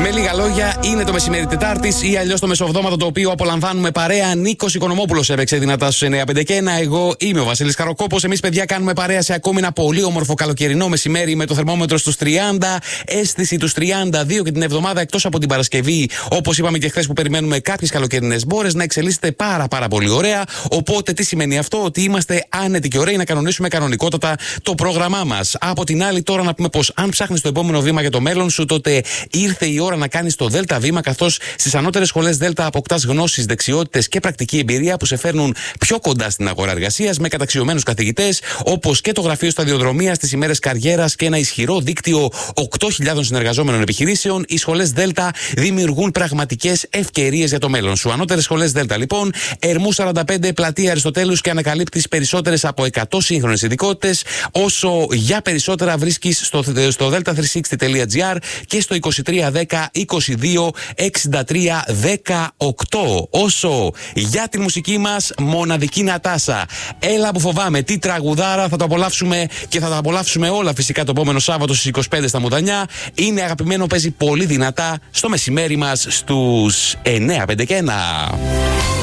Με λίγα λόγια, είναι το μεσημέρι Τετάρτης ή αλλιώς το μεσοβδόματο το οποίο απολαμβάνουμε παρέα. Νίκος Οικονομόπουλος έπαιξε δυνατά στους 951. Εγώ είμαι ο Βασίλης Καροκόπος. Εμείς, παιδιά, κάνουμε παρέα σε ακόμη ένα πολύ όμορφο καλοκαιρινό μεσημέρι με το θερμόμετρο στους 30, αίσθηση τους 32 και την εβδομάδα εκτός από την Παρασκευή, όπως είπαμε και χθες που περιμένουμε κάποιες καλοκαιρινές μπόρες, να εξελίσσεται πάρα πολύ ωραία. Οπότε, τι σημαίνει αυτό? Ότι είμαστε άνετοι και ωραίοι να κανονίσουμε κανονικότατα το πρόγραμμά μας. Από την άλλη, τώρα να πούμε πως αν ψάχνεις το επόμενο βήμα για το μέλλον σου, τότε ήρθε η ώρα να κάνεις το ΔΕΛΤΑ βήμα, καθώς στις ανώτερες σχολές ΔΕΛΤΑ αποκτάς γνώσεις, δεξιότητες και πρακτική εμπειρία που σε φέρνουν πιο κοντά στην αγορά εργασίας με καταξιωμένους καθηγητές, όπως και το γραφείο σταδιοδρομίας στις ημέρες καριέρας και ένα ισχυρό δίκτυο 8.000 συνεργαζόμενων επιχειρήσεων. Οι σχολές ΔΕΛΤΑ δημιουργούν πραγματικές ευκαιρίες για το μέλλον σου. Ανώτερες σχολές ΔΕΛΤΑ, λοιπόν, Ερμού 45, πλατεία Αριστοτέλους, και ανακαλύπτεις περισσότερες από 100 σύγχρονες ειδικότητες. Όσο για περισσότερα βρίσκεις στο delta360.gr και στο 2310 22 63 18. Όσο για τη μουσική μας, μοναδική Νατάσα. Έλα που φοβάμαι, τι τραγουδάρα, θα το απολαύσουμε και θα τα απολαύσουμε όλα φυσικά το επόμενο Σάββατο στις 25 στα Μουδανιά. Είναι αγαπημένο, παίζει πολύ δυνατά στο μεσημέρι μας στους 951.